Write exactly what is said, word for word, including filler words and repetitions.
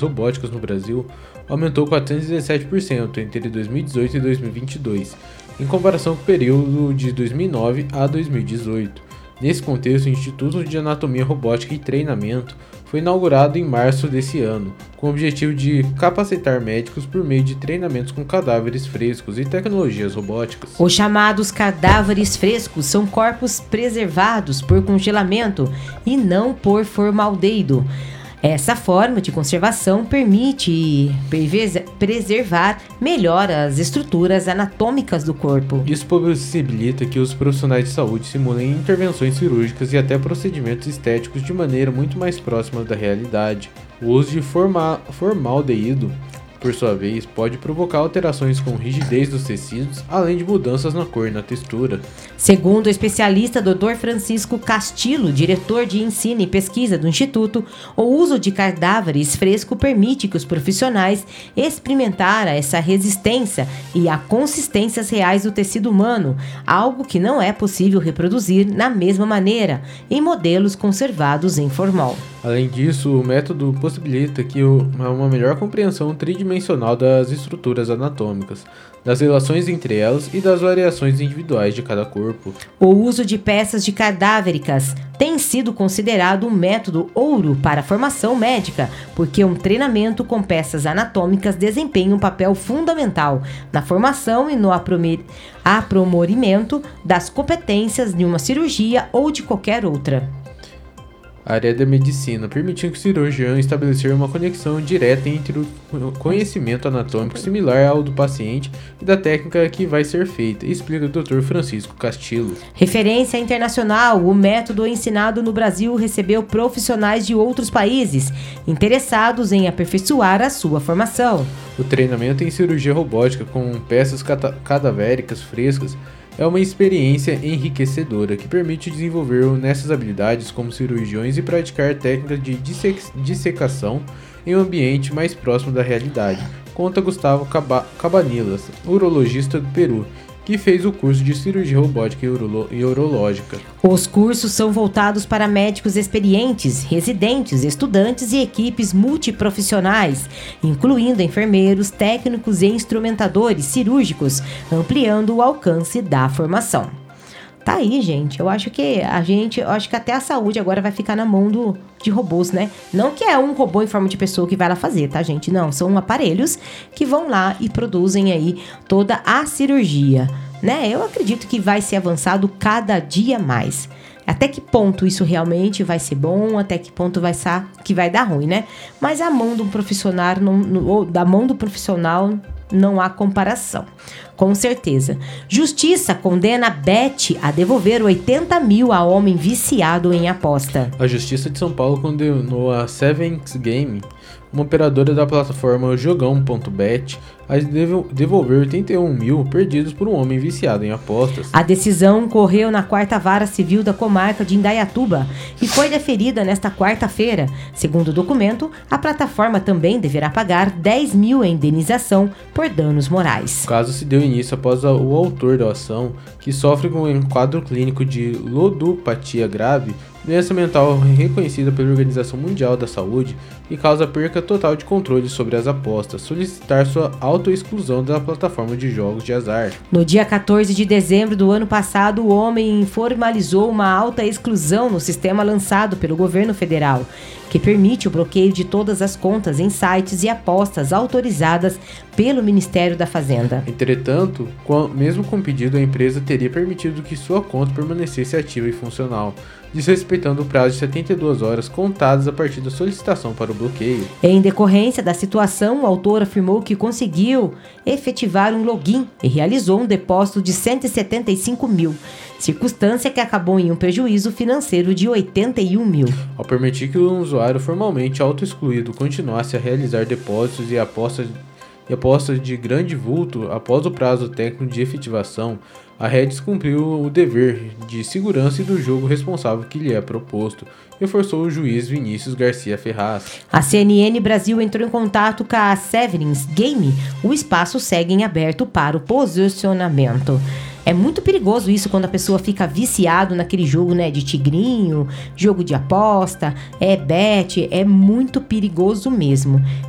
robóticas no Brasil aumentou quatrocentos e dezessete por cento entre dois mil e dezoito e dois mil e vinte e dois, em comparação com o período de dois mil e nove a dois mil e dezoito. Nesse contexto, o Instituto de Anatomia Robótica e Treinamento foi inaugurado em março desse ano, com o objetivo de capacitar médicos por meio de treinamentos com cadáveres frescos e tecnologias robóticas. Os chamados cadáveres frescos são corpos preservados por congelamento e não por formaldeído. Essa forma de conservação permite preservar melhor as estruturas anatômicas do corpo. Isso possibilita que os profissionais de saúde simulem intervenções cirúrgicas e até procedimentos estéticos de maneira muito mais próxima da realidade. O uso de forma- formaldeído, por sua vez, pode provocar alterações com rigidez dos tecidos, além de mudanças na cor e na textura. Segundo o especialista doutor Francisco Castillo, diretor de ensino e pesquisa do Instituto, o uso de cadáveres frescos permite que os profissionais experimentaram essa resistência e a consistências reais do tecido humano, algo que não é possível reproduzir na mesma maneira em modelos conservados em formol. Além disso, o método possibilita que uma melhor compreensão tridimensional das estruturas anatômicas, das relações entre elas e das variações individuais de cada corpo. O uso de peças de cadávéricas tem sido considerado um método ouro para a formação médica, porque um treinamento com peças anatômicas desempenha um papel fundamental na formação e no aprimoramento das competências de uma cirurgia ou de qualquer outra. A área da medicina, permitindo que o cirurgião estabelecer uma conexão direta entre o conhecimento anatômico similar ao do paciente e da técnica que vai ser feita, explica o doutor Francisco Castillo. Referência internacional, o método ensinado no Brasil recebeu profissionais de outros países interessados em aperfeiçoar a sua formação. O treinamento em cirurgia robótica com peças cata- cadavéricas frescas é uma experiência enriquecedora que permite desenvolver nessas habilidades como cirurgiões e praticar técnicas de dissec- dissecação em um ambiente mais próximo da realidade, conta Gustavo Caba- Cabanillas, urologista do Peru, que fez o curso de cirurgia robótica e, urolo- e urológica. Os cursos são voltados para médicos experientes, residentes, estudantes e equipes multiprofissionais, incluindo enfermeiros, técnicos e instrumentadores cirúrgicos, ampliando o alcance da formação. Tá aí, gente. Eu acho que a gente, eu acho que até a saúde agora vai ficar na mão do, de robôs, né? Não que é um robô em forma de pessoa que vai lá fazer, tá, gente? Não, são aparelhos que vão lá e produzem aí toda a cirurgia, né? Eu acredito que vai ser avançado cada dia mais. Até que ponto isso realmente vai ser bom, até que ponto vai ser que vai dar ruim, né? Mas a mão do profissional, não, no, da mão do profissional não há comparação. Com certeza. Justiça condena Bet a devolver oitenta mil a homem viciado em aposta. A Justiça de São Paulo condenou a Sevenx Game, uma operadora da plataforma Jogão ponto bet, a devolver oitenta e um mil perdidos por um homem viciado em apostas. A decisão ocorreu na quarta Vara Civil da comarca de Indaiatuba e foi deferida nesta quarta-feira. Segundo o documento, a plataforma também deverá pagar dez mil em indenização por danos morais. O caso se deu início após a, o autor da ação, que sofre com um quadro clínico de ludopatia grave, doença mental reconhecida pela Organização Mundial da Saúde, e causa perca total de controle sobre as apostas, solicitar sua autoexclusão da plataforma de jogos de azar. No dia quatorze de dezembro do ano passado, o homem formalizou uma alta exclusão no sistema lançado pelo governo federal, que permite o bloqueio de todas as contas em sites e apostas autorizadas pelo Ministério da Fazenda. Entretanto, com, mesmo com o pedido, a empresa teria permitido que sua conta permanecesse ativa e funcional, desrespeitando o prazo de setenta e duas horas contadas a partir da solicitação para o bloqueio. Em decorrência da situação, o autor afirmou que conseguiu efetivar um login e realizou um depósito de cento e setenta e cinco mil, circunstância que acabou em um prejuízo financeiro de oitenta e um mil. Ao permitir que o usuário formalmente auto-excluído continuasse a realizar depósitos e apostas e apostas de grande vulto após o prazo técnico de efetivação, a Redis cumpriu o dever de segurança e do jogo responsável que lhe é proposto, reforçou o juiz Vinícius Garcia Ferraz. A C N N Brasil entrou em contato com a Severance Game. O espaço segue em aberto para o posicionamento. É muito perigoso isso quando a pessoa fica viciado naquele jogo, né, de tigrinho, jogo de aposta, é bet, é muito perigoso mesmo.